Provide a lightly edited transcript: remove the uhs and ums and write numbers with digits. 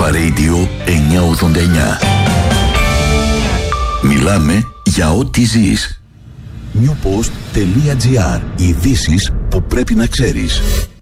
Alpha Radio 989. Μιλάμε για ό,τι ζεις. Newpost.gr. Ειδήσεις που πρέπει να ξέρεις.